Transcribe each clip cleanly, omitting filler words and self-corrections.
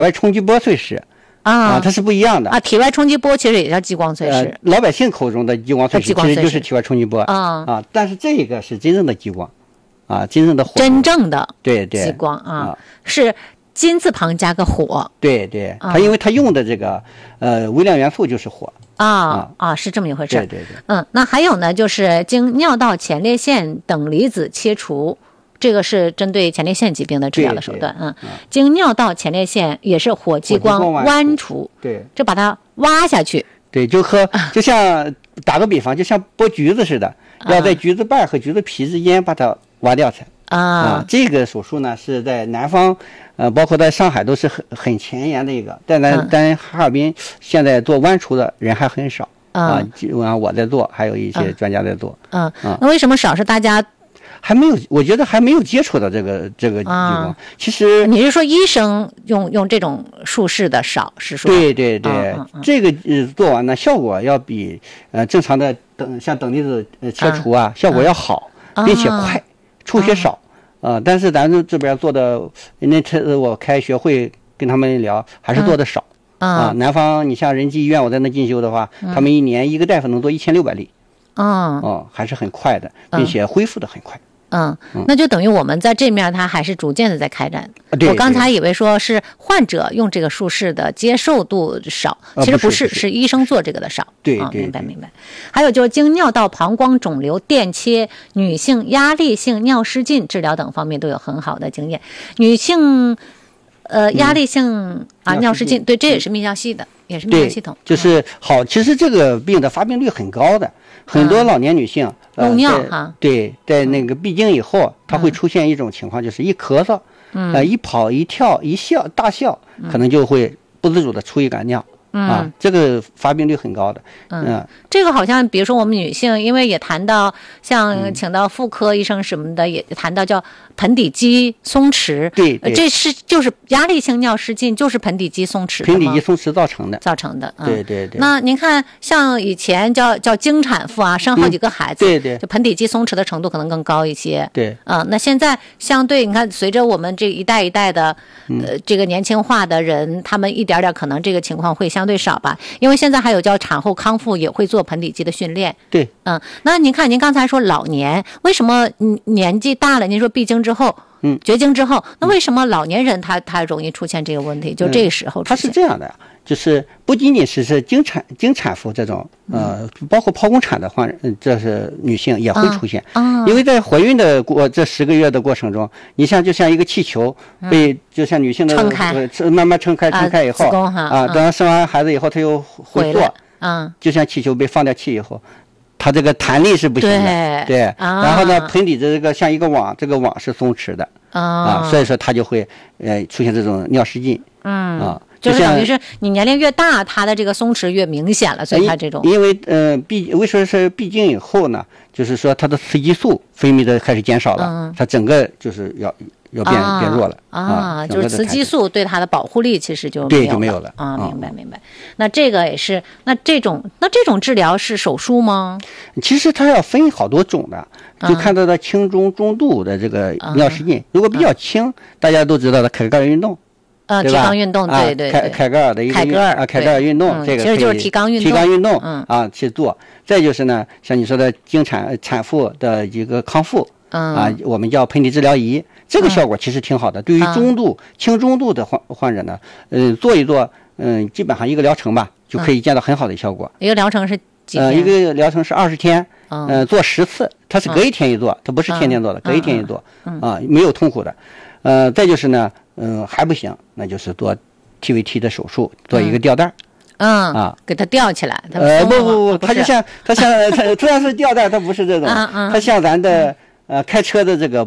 外冲击波碎石它是不一样的体外冲击波其实也叫激光碎石。 老百姓口中的激光碎石其实就是体外冲击波但是这个是真正的激光真正的火， 真正的对激光是金字旁加个火。 对对，它因为它用的这个微量元素就是火是这么一回事。 对对对。 那还有呢，就是经尿道前列腺等离子切除，这个是针对前列腺疾病的治疗的手段。经尿道前列腺也是火激光剜除， 对， 就把它挖下去。 对，就像打个比方，就像剥橘子似的，要在橘子瓣和橘子皮之间把它挖掉才这个手术呢是在南方包括在上海都是很前沿的一个，但哈尔滨现在做剜除的人还很少基本上我在做，还有一些专家在做那为什么少？是大家还没有，我觉得还没有接触到这个激光。其实你是说医生用这种术式的少，是说？ 对对对，这个做完呢，效果要比正常的像等离子切除效果要好，并且快，出血少但是咱这边做的那次我开学会跟他们聊，还是做的少南方你像仁济医院，我在那进修的话，他们一年一个大夫能做1600例还是很快的，并且恢复的很快。 那就等于我们在这面它还是逐渐的在开展。我刚才以为说是患者用这个术式的接受度少，其实不是，是医生做这个的少。 对， 明白。还有就是经尿道膀胱肿瘤电切、女性压力性尿失禁治疗等方面都有很好的经验。女性压力性尿失禁，对，这也是泌尿系的，也是泌尿系统。 就是好，其实这个病的发病率很高的，很多老年女性漏尿对，在那个闭经以后，它会出现一种情况，就是一咳嗽，一跑一跳一笑大笑，可能就会不自主的出一杆尿。这个发病率很高的。 这个好像比如说我们女性，因为也谈到像请到妇科医生什么的，也谈到叫盆底肌松弛。 对， 这是就是压力性尿失禁，就是盆底肌松弛。 盆底肌松弛造成的。 对。 对。 那您看，像以前叫经产妇生好几个孩子， 对， 就盆底肌松弛的程度可能更高一些。 对。 那现在相对你看，随着我们这一代一代的这个年轻化的人，他们一点点可能这个情况会相对少吧，因为现在还有叫产后康复也会做盆底肌的训练。 对。 那您看您刚才说老年，为什么年纪大了，您说闭经之后绝经之后，那为什么老年人他容易出现这个问题？就这个时候出现。 他是这样的，就是不仅仅是经产妇这种包括剖宫产的患这是女性也会出现因为在怀孕的这10个月的过程中，你就像一个气球被就像女性的慢慢撑开以后等生完孩子以后，它又回缩就像气球被放掉气以后，它这个弹力是不行的。对。然后呢，盆底这个像一个网，这个网是松弛的所以说它就会出现这种尿失禁就是等于是你年龄越大，它的这个松弛越明显了，所以它这种因为为什么是闭经以后呢？就是说它的雌激素分泌的开始减少了，它整个就是要变弱了就是雌激素对它的保护力其实就没有了明白。那这个也是，那这种治疗是手术吗？ 其实它要分好多种的，就看到的轻中中度的这个尿失禁。如果比较轻，大家都知道的凯格尔运动。 提肛运动，对， 凯格尔的一个凯格尔运动，这个其实就是提肛运动去做。再就是呢，像你说的产妇的一个康复我们叫盆底治疗仪，这个效果其实挺好的。对于轻中度的患者呢，做一做，基本上一个疗程吧，就可以见到很好的效果。 一个疗程是几天？ 一个疗程是20天，做10次，它是隔一天一做，它不是天天做的，隔一天一做没有痛苦的。再就是呢。还不行，那就是做 TVT 的手术，做一个吊带给它吊起来。 不，它就像它虽然是吊带，它不是这种，它像咱的开车的这个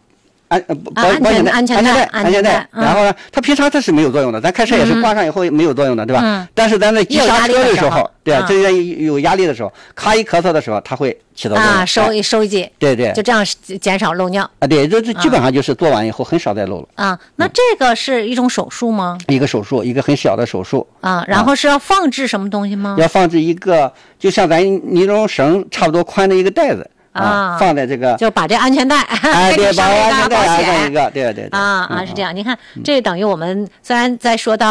安全带。然后呢，它平常它是没有作用的，咱开车也是挂上以后没有作用的，对吧？但是咱在急刹车的时候，对啊，这有压力的时候，咔一咳嗽的时候，它会起到作用收一剂。对，就这样减少漏尿。 对，这基本上就是做完以后很少再漏了。 那这个是一种手术吗？ 一个手术，一个很小的手术。 然后是要放置什么东西吗？ 要放置一个就像咱尼龙绳差不多宽的一个袋子放在这个就把这安全带对，把安全带保险一个，对， 是这样。你看，这等于我们虽然在说到